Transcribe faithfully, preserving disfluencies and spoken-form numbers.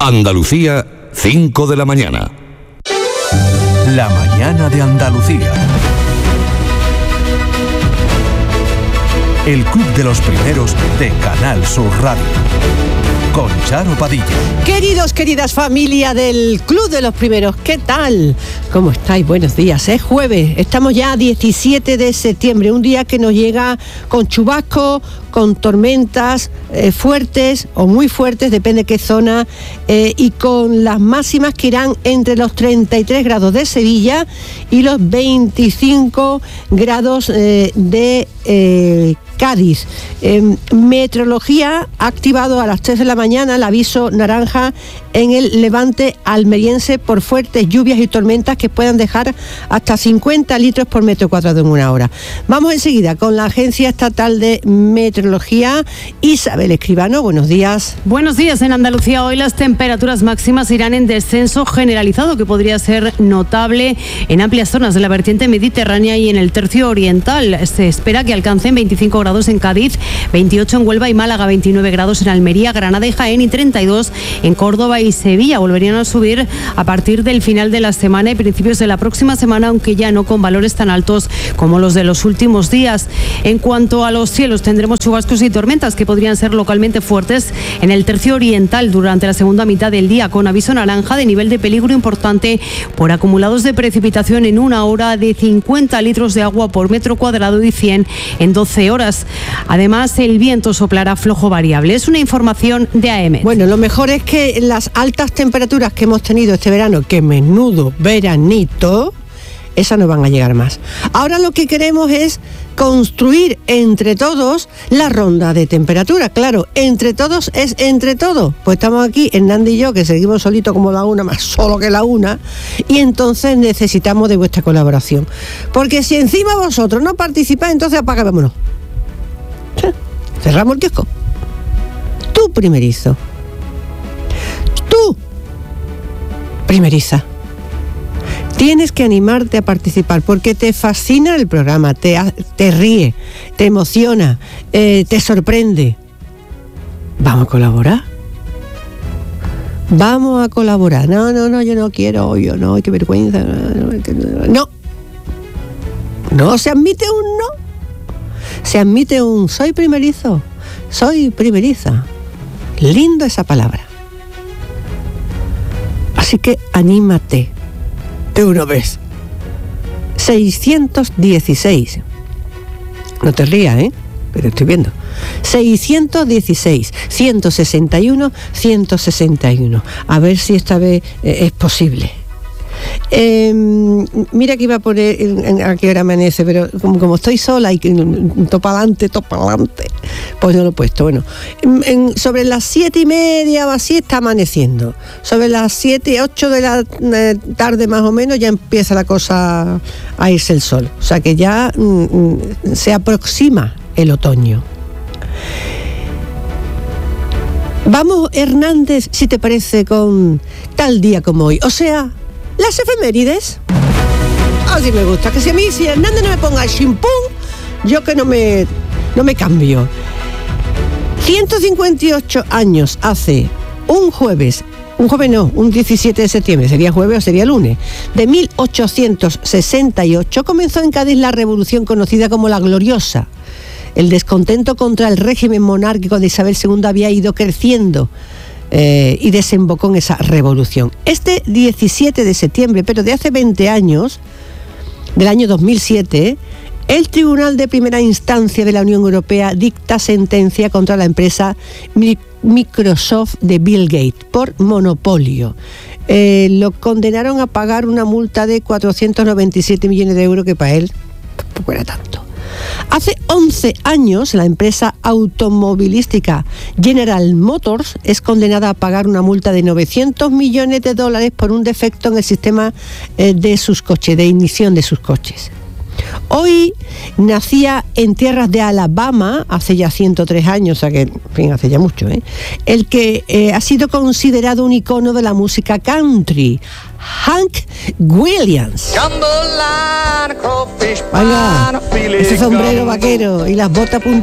Andalucía, cinco de la mañana. La mañana de Andalucía. El Club de los Primeros de Canal Sur Radio. Con Charo Padilla. Queridos, queridas familia del Club de los Primeros, ¿qué tal? ¿Cómo estáis? Buenos días. Es jueves, estamos ya a diecisiete de septiembre, un día que nos llega con chubascos, con tormentas eh, fuertes o muy fuertes, depende de qué zona, eh, y con las máximas que irán entre los treinta y tres grados de Sevilla y los veinticinco grados eh, de eh, Cádiz. Eh, Meteorología ha activado a las tres de la mañana el aviso naranja en el levante almeriense por fuertes lluvias y tormentas que puedan dejar hasta cincuenta litros por metro cuadrado en una hora. Vamos enseguida con la Agencia Estatal de Meteorología. Isabel Escribano, buenos días. Buenos días. En Andalucía hoy las temperaturas máximas irán en descenso generalizado, que podría ser notable en amplias zonas de la vertiente mediterránea y en el tercio oriental. Se espera que alcancen veinticinco grados en Cádiz, veintiocho en Huelva y Málaga, veintinueve grados en Almería, Granada y Jaén y treinta y dos en Córdoba y Sevilla. Volverían a subir a partir del final de la semana y principios de la próxima semana, aunque ya no con valores tan altos como los de los últimos días. En cuanto a los cielos, tendremos chubascos y tormentas que podrían ser localmente fuertes en el tercio oriental durante la segunda mitad del día, con aviso naranja de nivel de peligro importante por acumulados de precipitación en una hora de cincuenta litros de agua por metro cuadrado y cien en doce horas. Además, el viento soplará flojo variable. Es una información de A E M E T. Bueno, lo mejor es que las altas temperaturas que hemos tenido este verano, que menudo veranito, esas no van a llegar más. Ahora lo que queremos es construir entre todos la ronda de temperatura. Claro, entre todos es entre todos. Pues estamos aquí, Hernández y yo, que seguimos solitos como la una, más solo que la una, y entonces necesitamos de vuestra colaboración. Porque si encima vosotros no participáis, entonces apagámonos. Cerramos el kiosco. Tú primerizo. Tú primeriza. Tienes que animarte a participar porque te fascina el programa, te, te ríe, te emociona, eh, te sorprende. ¿Vamos a colaborar? Vamos a colaborar. No, no, no, yo no quiero, yo no, qué vergüenza. No. No se admite un no. Se admite un soy primerizo, soy primeriza. Lindo esa palabra. Así que anímate. De una vez. seiscientos dieciséis. No te rías, ¿eh? Pero estoy viendo. seiscientos dieciséis, ciento sesenta y uno, ciento sesenta y uno. A ver si esta vez eh, es posible. Eh, mira que iba a poner en, en, a qué hora amanece, pero como, como estoy sola y topa adelante, topa adelante, pues no lo he puesto. Bueno, en, en, sobre las siete y media o así está amaneciendo. Sobre las siete, ocho de la eh, tarde más o menos ya empieza la cosa a irse el sol. O sea que ya mm, se aproxima el otoño. Vamos, Hernández, si te parece, con tal día como hoy. O sea, las efemérides. Así me gusta, que si a mí, si Hernández no me ponga el chimpún, yo que no me, no me cambio. ciento cincuenta y ocho años hace un jueves, un jueves no, un diecisiete de septiembre, sería jueves o sería lunes, de mil ochocientos sesenta y ocho comenzó en Cádiz la revolución conocida como la Gloriosa. El descontento contra el régimen monárquico de Isabel segunda había ido creciendo Eh, y desembocó en esa revolución. Este diecisiete de septiembre, pero de hace veinte años, del año dos mil siete, el Tribunal de Primera Instancia de la Unión Europea dicta sentencia contra la empresa Microsoft de Bill Gates por monopolio. Eh, lo condenaron a pagar una multa de cuatrocientos noventa y siete millones de euros, que para él tampoco era tanto. Hace once años, la empresa automovilística General Motors es condenada a pagar una multa de novecientos millones de dólares por un defecto en el sistema eh, de sus coches, de ignición de sus coches. Hoy nacía en tierras de Alabama, hace ya ciento tres años, o sea que, en fin, hace ya mucho, ¿eh? el que eh, ha sido considerado un icono de la música country, Hank Williams. Venga, ese sombrero vaquero y las botas puntiagudas.